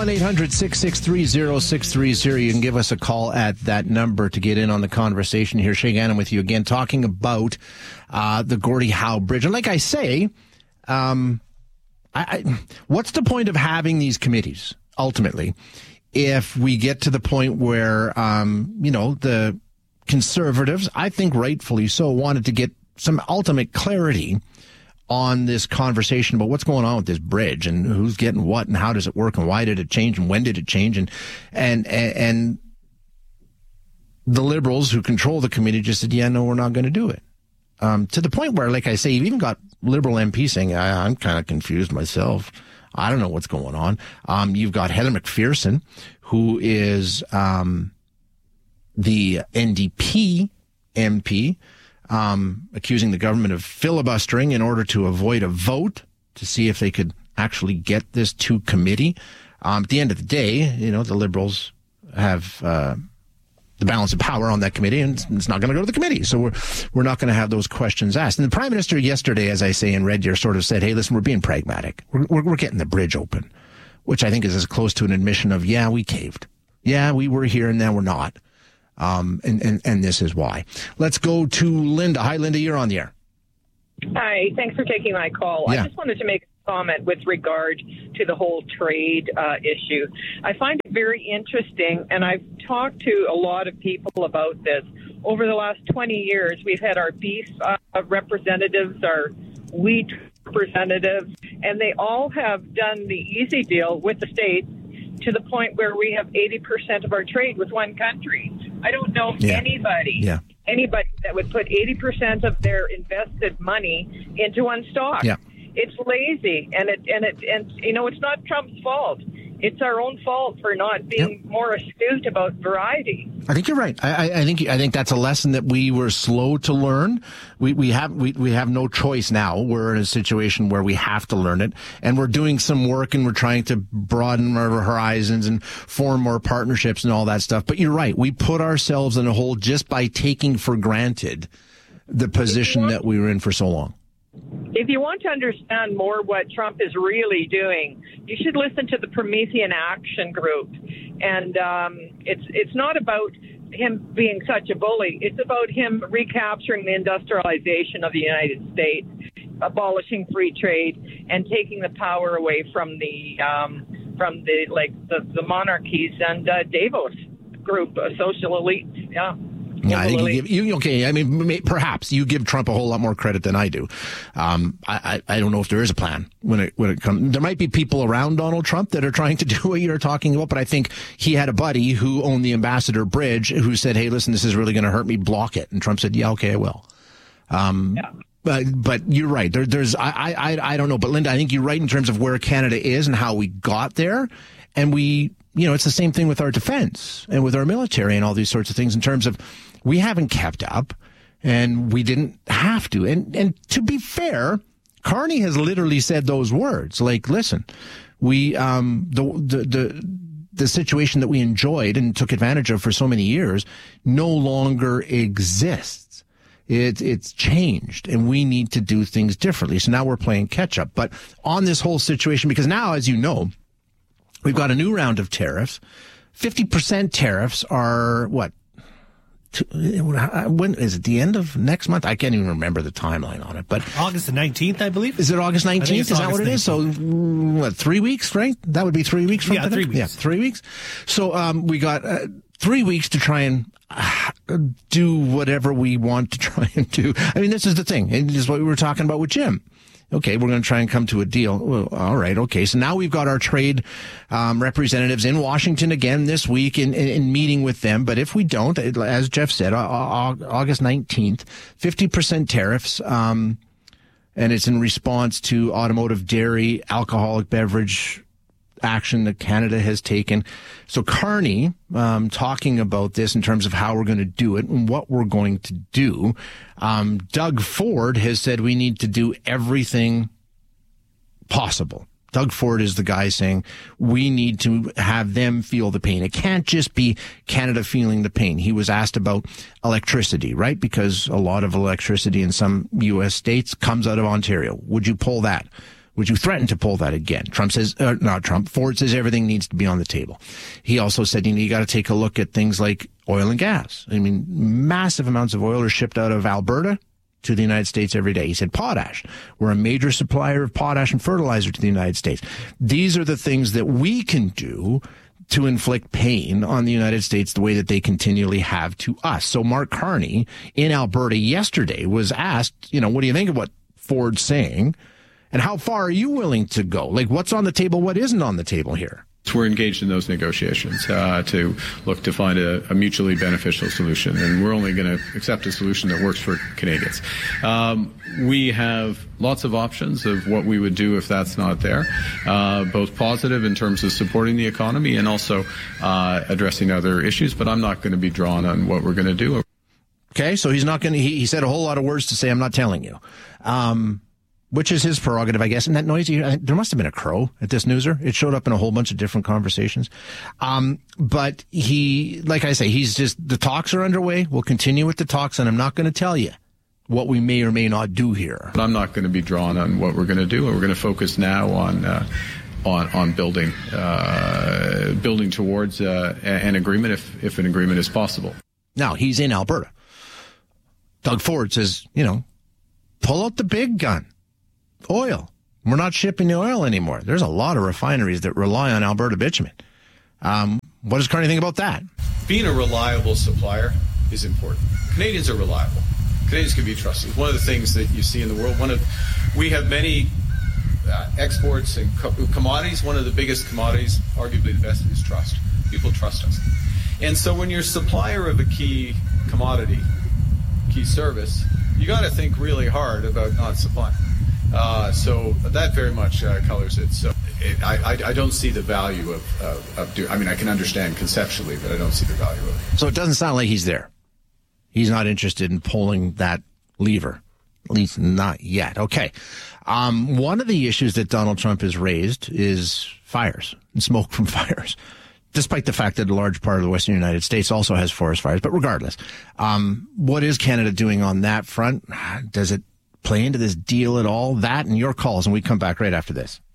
1-800-663-0630. You can give us a call at that number to get in on the conversation here. Shay Gannon with you again, talking about the Gordie Howe Bridge. And like I say, what's the point of having these committees, ultimately, if we get to the point where, the Conservatives, I think rightfully so, wanted to get some ultimate clarity on this conversation about what's going on with this bridge and who's getting what and how does it work and why did it change and when did it change, and the Liberals who control the committee just said, yeah, no, we're not going to do it. To the point where, like I say, you've even got Liberal MPs saying, I'm kind of confused myself. I don't know what's going on. You've got Heather McPherson, who is the NDP MP, accusing the government of filibustering in order to avoid a vote to see if they could actually get this to committee. At the end of the day, the Liberals have the balance of power on that committee, and it's not going to go to the committee. So we're not going to have those questions asked. And the Prime Minister yesterday, as I say in Red Deer, sort of said, hey, listen, we're being pragmatic. We're getting the bridge open, which I think is as close to an admission of, yeah, we caved. Yeah, we were here and now we're not. And this is why. Let's go to Linda. Hi, Linda, you're on the air. Hi, thanks for taking my call. Yeah. I just wanted to make a comment with regard to the whole trade issue. I find it very interesting, and I've talked to a lot of people about this. Over the last 20 years, we've had our beef representatives, our wheat representatives, and they all have done the easy deal with the states to the point where we have 80% of our trade with one country. I don't know anybody that would put 80% of their invested money into one stock. Yeah. It's lazy, and it's not Trump's fault. It's our own fault for not being more astute about variety. I think you're right. I think that's a lesson that we were slow to learn. We have no choice now. We're in a situation where we have to learn it, and we're doing some work, and we're trying to broaden our horizons and form more partnerships and all that stuff. But you're right. We put ourselves in a hole just by taking for granted the position that we were in for so long. If you want to understand more what Trump is really doing, you should listen to the Promethean Action Group. And it's not about him being such a bully. It's about him recapturing the industrialization of the United States, abolishing free trade, and taking the power away from the monarchies and Davos group, a social elite. Yeah. I think perhaps you give Trump a whole lot more credit than I do. I don't know if there is a plan when it comes. There might be people around Donald Trump that are trying to do what you're talking about, but I think he had a buddy who owned the Ambassador Bridge who said, hey, listen, this is really going to hurt me, block it. And Trump said, yeah, okay, I will. But you're right. I don't know. But Linda, I think you're right in terms of where Canada is and how we got there. And it's the same thing with our defense and with our military and all these sorts of things in terms of we haven't kept up and we didn't have to. And to be fair, Carney has literally said those words. Like, listen, we, the situation that we enjoyed and took advantage of for so many years no longer exists. It's changed and we need to do things differently. So now we're playing catch up. But on this whole situation, because now, as you know, we've got a new round of tariffs. 50% tariffs are what? When is it? The end of next month? I can't even remember the timeline on it. But August the 19th, I believe. Is it August 19th? Is that what it is? So, 3 weeks, right? That would be 3 weeks from today? 3 weeks. Yeah, 3 weeks. So, we got 3 weeks to try and do whatever we want to try and do. I mean, this is the thing. And this is what we were talking about with Jim. Okay, we're going to try and come to a deal. Well, all right, okay. So now we've got our trade representatives in Washington again this week in meeting with them. But if we don't, as Jeff said, August 19th, 50% tariffs, and it's in response to automotive, dairy, alcoholic beverage action that Canada has taken. So Carney, talking about this in terms of how we're going to do it and what we're going to do. Doug Ford has said we need to do everything possible. Doug Ford is the guy saying we need to have them feel the pain. It can't just be Canada feeling the pain. He was asked about electricity, right? Because a lot of electricity in some U.S. states comes out of Ontario. Would you pull that? Would you threaten to pull that again? Ford says everything needs to be on the table. He also said, you got to take a look at things like oil and gas. I mean, massive amounts of oil are shipped out of Alberta to the United States every day. He said potash. We're a major supplier of potash and fertilizer to the United States. These are the things that we can do to inflict pain on the United States the way that they continually have to us. So Mark Carney in Alberta yesterday was asked, what do you think of what Ford's saying? And how far are you willing to go? Like, what's on the table? What isn't on the table here? So we're engaged in those negotiations to look to find a mutually beneficial solution, and we're only going to accept a solution that works for Canadians. We have lots of options of what we would do if that's not there, both positive in terms of supporting the economy and also addressing other issues, but I'm not going to be drawn on what we're going to do. Okay, so he's not going to, he said a whole lot of words to say, I'm not telling you. Which is his prerogative, I guess. And that noisy, there must have been a crow at this newser. It showed up in a whole bunch of different conversations. But like I say, the talks are underway. We'll continue with the talks, and I'm not going to tell you what we may or may not do here. But I'm not going to be drawn on what we're going to do. We're going to focus now on building towards an agreement if an agreement is possible. Now, he's in Alberta. Doug Ford says, pull out the big gun. Oil. We're not shipping the oil anymore. There's a lot of refineries that rely on Alberta bitumen. What does Carney think about that? Being a reliable supplier is important. Canadians are reliable. Canadians can be trusted. One of the things that you see in the world, we have many exports and commodities. One of the biggest commodities, arguably the best, is trust. People trust us. And so when you're a supplier of a key commodity, key service, you got to think really hard about not supplying. So that very much colors it. So I don't see the value of doing. I mean, I can understand conceptually, but I don't see the value of it. So it doesn't sound like he's there. He's not interested in pulling that lever, at least not yet. Okay. One of the issues that Donald Trump has raised is fires and smoke from fires, despite the fact that a large part of the Western United States also has forest fires. But regardless, what is Canada doing on that front? Does it play into this deal at all? That and your calls, and we come back right after this.